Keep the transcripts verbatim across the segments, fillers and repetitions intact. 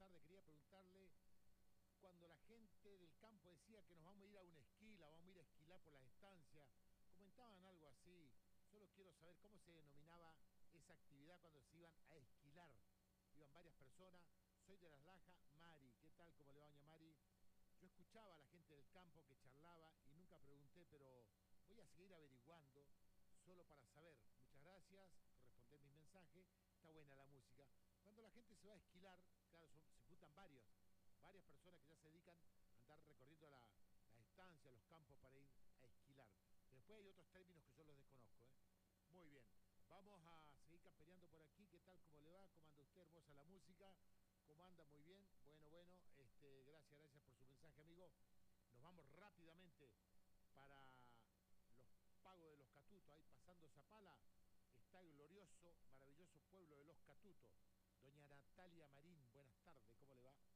tarde. Quería preguntarle, cuando la gente del campo decía que nos vamos a ir a una esquila, vamos a ir a esquilar por las estancias, comentaban algo así. Solo quiero saber cómo se denominaba esa actividad cuando se iban a esquilar. Iban varias personas. Soy de Las Lajas, Mari. ¿Qué tal? ¿Cómo le va, doña Mari? Yo escuchaba a la gente del campo que charlaba y nunca pregunté, pero voy a seguir averiguando solo para saber. Muchas gracias por responder mis mensajes. Está buena la música. Cuando la gente se va a esquilar, claro, son, se juntan varios, varias personas que ya se dedican a andar recorriendo la, las estancias, los campos para ir a esquilar. Después hay otros términos que yo los desconozco, ¿eh? Muy bien. Vamos a seguir campereando por aquí. ¿Qué tal? ¿Cómo le va? ¿Cómo anda usted? Hermosa la música. ¿Cómo anda? Muy bien. Bueno, bueno. Este, gracias, gracias por su mensaje, amigo. Nos vamos rápidamente para los pagos de los Catutos. Ahí pasando Zapala está el glorioso, maravilloso pueblo de los Catutos. Doña Natalia Marín, buenas tardes. ¿Cómo le va?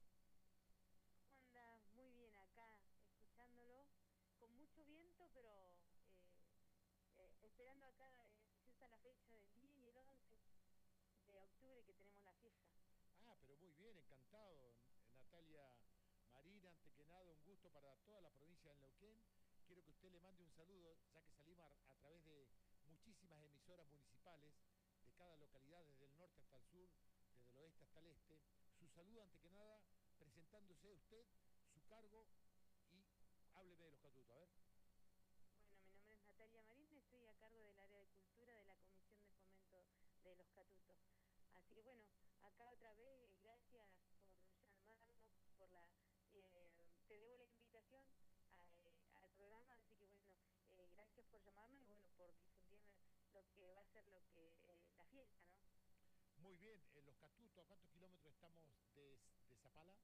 ¿Cómo anda? Muy bien acá, escuchándolo, con mucho viento, pero eh, eh, esperando acá, eh, ya está la fecha del día y el once de octubre que tenemos la fiesta. Ah, pero muy bien, encantado. Natalia Marín, ante que nada, un gusto para toda la provincia de Neuquén. Quiero que usted le mande un saludo, ya que salimos a, a través de muchísimas emisoras municipales de cada localidad, desde el norte hasta el sur, desde el oeste hasta el este. Su saludo, ante que nada, presentándose usted, su cargo y hábleme de los Catutos. A ver. Bueno, mi nombre es Natalia Marín, estoy a cargo del área de cultura de la Comisión de Fomento de los Catutos. Así que bueno, acá otra vez, eh, gracias por llamarnos, por la, eh, te debo la invitación a, eh, al programa, así que bueno, eh, gracias por llamarnos y bueno, por difundir lo que va a ser lo que eh, la fiesta, ¿no? Muy bien, eh, los Catutos, ¿a cuántos kilómetros estamos de, de Zapala?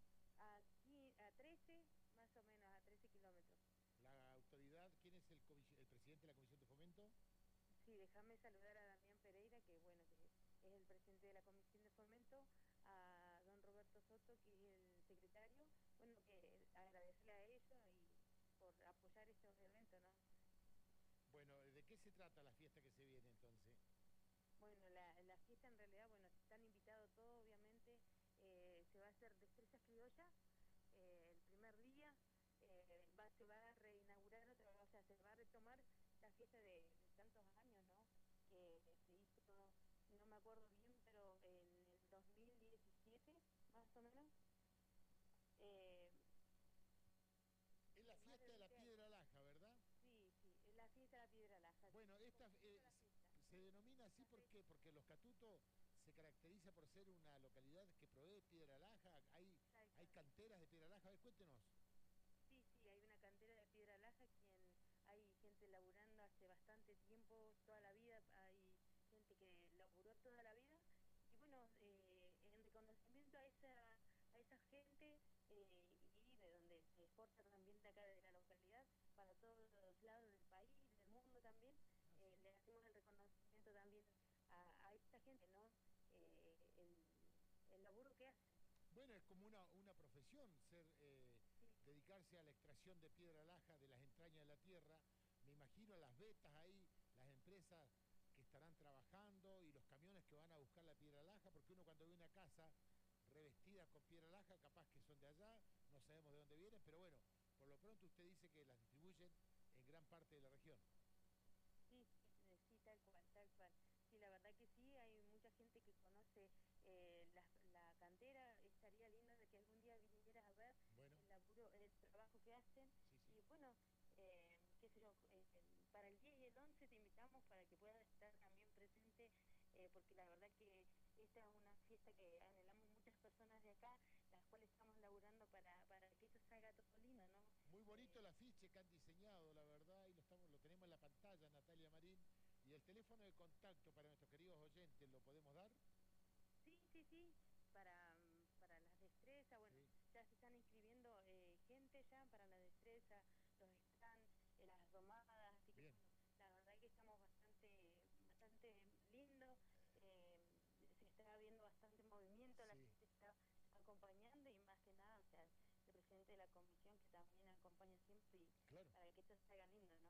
Aquí a trece, más o menos, a trece kilómetros. La autoridad, ¿quién es el, el presidente de la Comisión de Fomento? Sí, déjame saludar a Damián Pereira, que bueno, que es el presidente de la Comisión de Fomento, a don Roberto Soto, que es el secretario, bueno, que agradecerle a ellos y por apoyar estos eventos, ¿no? Bueno, ¿de qué se trata la fiesta que se viene entonces? Bueno, la, la fiesta en realidad, bueno, están invitados todos, obviamente, eh, se va a hacer destrezas criollas eh, el primer día, eh, va, se va a reinaugurar otra vez, o sea, se va a retomar la fiesta de, de tantos años, ¿no? Que se hizo, no me acuerdo bien, pero en el dos mil diecisiete, más o menos, eh, Es la más de fiesta de la veinte años. Piedra Laja, ¿verdad? Sí, sí, es la fiesta de la Piedra Laja, así Bueno, se esta compuso eh, la fiesta. se denomina así, Esta ¿por fecha. qué? Porque Los Catutos se caracteriza por ser una localidad que provee piedra laja. Hay, Tal hay cual. canteras de piedra laja. A ver, cuéntenos. Sí, sí, hay una cantera de Piedra Laja, quien hay gente laburando hace bastante tiempo, toda la vida, hay gente que laburó toda la vida, y bueno, eh, en reconocimiento a esa, a esa gente eh, y de donde se exporta también de acá de la localidad, para todos los lados del país, del mundo también, Ah, eh, sí. le hacemos el reconocimiento también a, a esta gente, ¿no? Eh, el, el laburo que hace. Bueno, es como una, una profesión, ser, eh, Sí, dedicarse a la extracción de piedra laja de las entrañas de la tierra. Me imagino las vetas ahí, las empresas que estarán trabajando y los camiones que van a buscar la piedra laja, porque uno cuando ve una casa revestida con piedra laja, capaz que son de allá, no sabemos de dónde vienen, pero bueno, por lo pronto usted dice que las distribuyen en gran parte de la región. sí, sí, eh, sí, tal cual, tal cual. Sí, la verdad que sí, hay mucha gente que conoce eh, la, la cantera. Estaría lindo de que algún día vinieras a ver Bueno, el laburo, el trabajo que hacen. sí, Y sí. bueno, eh, qué sé yo, eh, el- para el diez y el once te invitamos para que puedas estar también presente, eh, porque la verdad que esta es una fiesta que anhelamos muchas personas de acá, las cuales estamos laburando para, para que esto salga todo lindo, ¿no? Muy bonito el Eh, afiche que han diseñado, la verdad, y lo, estamos, lo tenemos en la pantalla, Natalia Marín. Y el teléfono de contacto para nuestros queridos oyentes, ¿lo podemos dar? Sí, sí, sí, para, mm, para las destrezas, bueno, Sí. ya se están inscribiendo eh, gente ya para la destreza, los están, eh, las domadas, así que Bien. bueno, la verdad que estamos bastante, bastante lindo, eh, se está viendo bastante movimiento, la Sí. gente está acompañando y más que nada, o sea, el presidente de la comisión que también acompaña siempre y Claro. para que esto salga lindo,